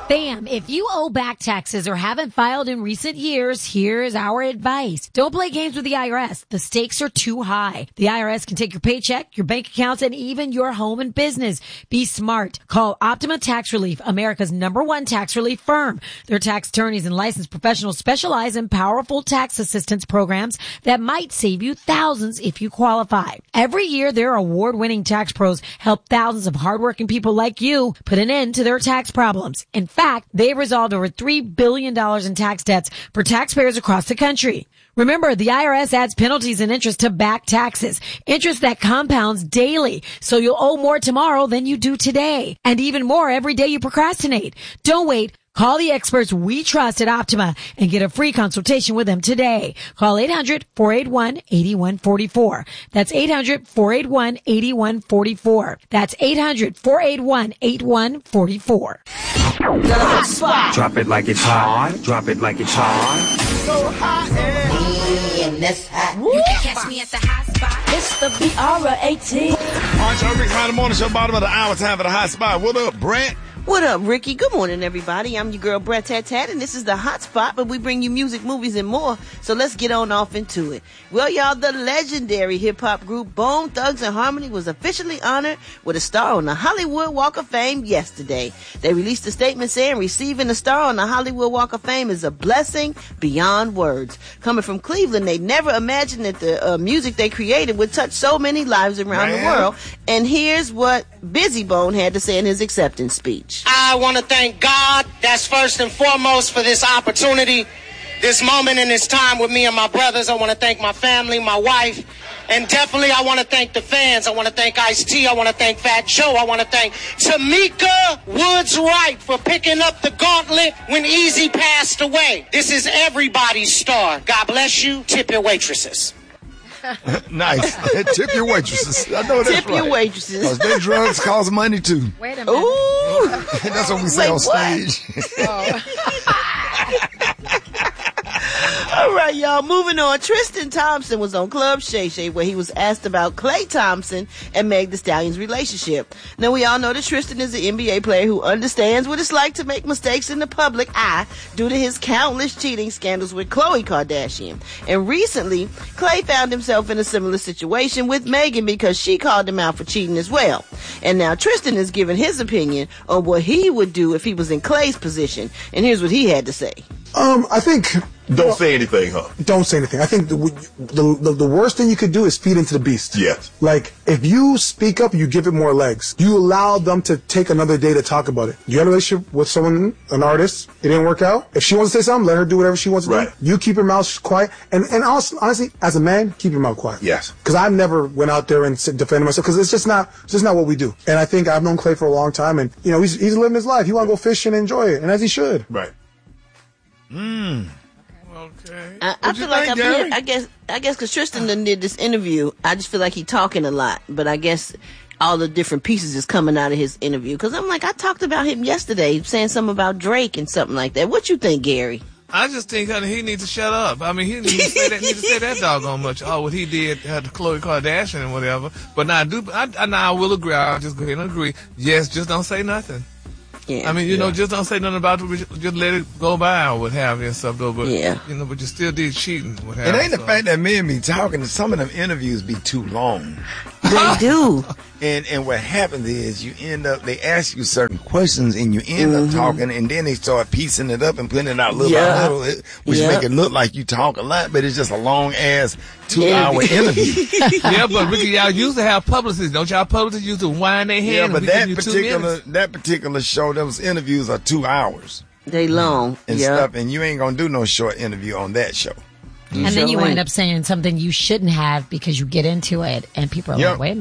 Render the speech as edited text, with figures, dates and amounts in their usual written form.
Bam! If you owe back taxes or haven't filed in recent years, here's our advice. Don't play games with the IRS. The stakes are too high. The IRS can take your paycheck, your bank accounts, and even your home and business. Be smart. Call Optima Tax Relief, America's #1 tax relief firm. Their tax attorneys and licensed professionals specialize in powerful tax assistance programs that might save you thousands if you qualify. Every year, their award-winning tax pros help thousands of hardworking people like you put an end to their tax problems. In fact, they've resolved over $3 billion in tax debts for taxpayers across the country. Remember, the IRS adds penalties and interest to back taxes, interest that compounds daily, so you'll owe more tomorrow than you do today, and even more every day you procrastinate. Don't wait. Call the experts we trust at Optima and get a free consultation with them today. Call 800-481-8144. That's 800-481-8144. That's 800-481-8144. The hot spot. Drop it like it's hot. Drop it like it's hot. So hot and this hot. You can catch me at the hot spot. It's the BR18. All right, y'all, Rick Ryder Morning Show, bottom of the hour, time for the hot spot. What up, Brent? What up, Ricky? Good morning, everybody. I'm your girl, Brett Tat Tat, and this is the Hot Spot, but we bring you music, movies, and more, so let's get on off into it. Well, y'all, the legendary hip-hop group Bone Thugs-n-Harmony was officially honored with a star on the Hollywood Walk of Fame yesterday. They released a statement saying receiving a star on the Hollywood Walk of Fame is a blessing beyond words. Coming from Cleveland, they never imagined that the music they created would touch so many lives around the world, and here's what Bizzy Bone had to say in his acceptance speech. I want to thank God, that's first and foremost, for this opportunity, this moment and this time with me and my brothers. I want to thank my family, my wife, and definitely I want to thank the fans. I want to thank Ice-T. I want to thank Fat Joe. I want to thank Tamika Woods Wright for picking up the gauntlet when Easy passed away. This is everybody's star. God bless you. Tip your waitresses. Nice. Tip your waitresses. I know that's Tip your waitresses. Because their drugs cost money, too. Wait a minute. Ooh. That's what we say on stage. All right, y'all, moving on. Tristan Thompson was on Club Shay Shay where he was asked about Klay Thompson and Meg Thee Stallion's relationship. Now, we all know that Tristan is an NBA player who understands what it's like to make mistakes in the public eye due to his countless cheating scandals with Khloe Kardashian. And recently, Klay found himself in a similar situation with Megan because she called him out for cheating as well. And now Tristan is giving his opinion on what he would do if he was in Klay's position. And here's what he had to say. I think... Don't say anything, huh? Don't say anything. I think the worst thing you could do is feed into the beast. Yes. Like, if you speak up, you give it more legs. You allow them to take another day to talk about it. You had a relationship with someone, an artist, it didn't work out. If she wants to say something, let her do whatever she wants to do. You keep your mouth quiet. And honestly, as a man, keep your mouth quiet. Yes. Because I never went out there and defended myself, because it's just not what we do. And I think I've known Klay for a long time, and, you know, he's living his life. He want to go fishing and enjoy it, and as he should. Right. Okay. I feel like I guess because Tristan done did this interview, I just feel like he talking a lot, but I guess all the different pieces is coming out of his interview. Because I'm like, I talked about him yesterday, saying something about Drake and something like that. What you think, Gary? I just think he needs to shut up. I mean, he needs to say that doggone much. Oh, what he did to Khloe Kardashian and whatever. But now I will agree. I'll just go ahead and agree. Yes, just don't say nothing. Yeah. I mean, you know, just don't say nothing about it. Just let it go by or what have you and stuff, though. But, you know, but you still did cheating. What have it ain't the fact that men be talking. Some of them interviews be too long. They do. And what happens is you end up, they ask you certain questions and you end up talking, and then they start piecing it up and putting it out little by little, which make it look like you talk a lot, but it's just a long ass 2-hour interview. Yeah, but Ricky, y'all used to have publicists. Don't y'all publicists used to wind their hand? Yeah, but that particular show, those interviews are 2 hours. They long. And stuff, and you ain't gonna do no short interview on that show. And then you wind up saying something you shouldn't have because you get into it, and people are like, wait a minute.